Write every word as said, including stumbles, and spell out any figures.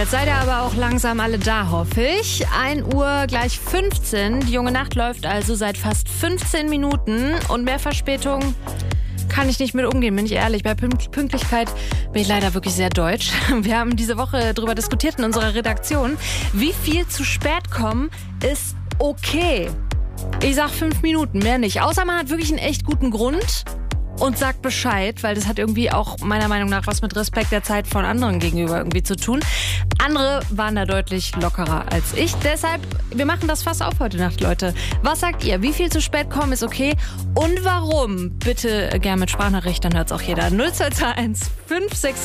Jetzt seid ihr aber auch langsam alle da, hoffe ich. ein Uhr gleich fünfzehn. Die junge Nacht läuft also seit fast fünfzehn Minuten. Und mehr Verspätung kann ich nicht mit umgehen, bin ich ehrlich. Bei Pünktlichkeit bin ich leider wirklich sehr deutsch. Wir haben diese Woche darüber diskutiert in unserer Redaktion, wie viel zu spät kommen ist okay. Ich sag fünf Minuten, mehr nicht. Außer man hat wirklich einen echt guten Grund und sagt Bescheid, weil das hat irgendwie auch meiner Meinung nach was mit Respekt der Zeit von anderen gegenüber irgendwie zu tun. Andere waren da deutlich lockerer als ich. Deshalb, wir machen das Fass auf heute Nacht, Leute. Was sagt ihr? Wie viel zu spät kommen ist okay? Und warum? Bitte gern mit Sprachnachricht, dann hört's auch jeder. null zwei zwei eins fünf sechs